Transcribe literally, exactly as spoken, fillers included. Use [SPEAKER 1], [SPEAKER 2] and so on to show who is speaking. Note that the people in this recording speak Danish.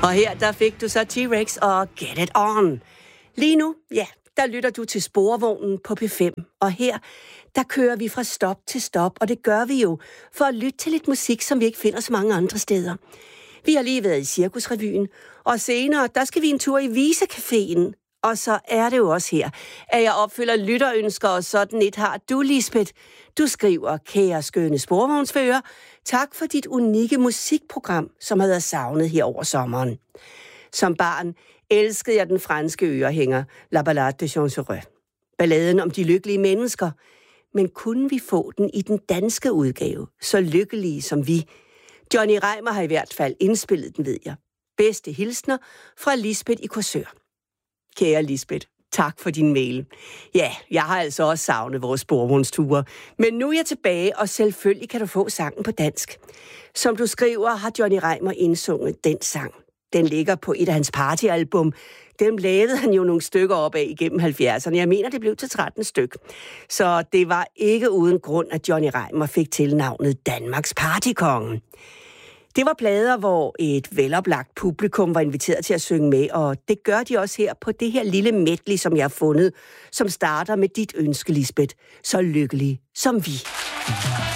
[SPEAKER 1] Og her, der fik du så T-Rex og Get It On. Lige nu, ja, der lytter du til Sporvognen på P fem. Og her, der kører vi fra stop til stop, og det gør vi jo for at lytte til lidt musik, som vi ikke finder så mange andre steder. Vi har lige været i Cirkusrevyen, og senere, der skal vi en tur i Visecaféen. Og så er det jo også her, at jeg opfylder lytterønsker, og sådan et har du, Lisbeth. Du skriver, kære skønne sporvognsfører, tak for dit unikke musikprogram, som har været savnet her over sommeren. Som barn elskede jeg den franske ørehænger, La Ballade de Chancereux. Balladen om de lykkelige mennesker. Men kunne vi få den i den danske udgave, så lykkelige som vi? Johnny Reimer har i hvert fald indspillet den, ved jeg. Bedste hilsner fra Lisbeth i Korsør. Kære Lisbeth, tak for din mail. Ja, jeg har altså også savnet vores sporvognsture, men nu er jeg tilbage, og selvfølgelig kan du få sangen på dansk. Som du skriver, har Johnny Reimer indsunget den sang. Den ligger på et af hans partyalbum. Dem lavede han jo nogle stykker op af igennem halvfjerdserne. Jeg mener, det blev til tretten styk. Så det var ikke uden grund, at Johnny Reimer fik tilnavnet Danmarks Partykonge. Det var plader, hvor et veloplagt publikum var inviteret til at synge med, og det gør de også her på det her lille medley, som jeg har fundet, som starter med dit ønske, Lisbeth. Så lykkelig som vi.